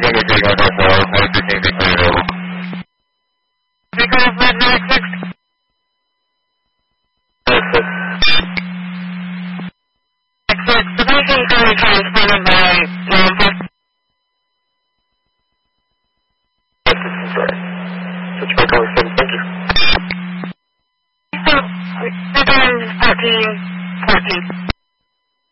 anything on that wall. I just need to clear it over. Speaker of Red 96. The patient is currently transported by law enforcement. Switch back over 7, thank you. So, 14.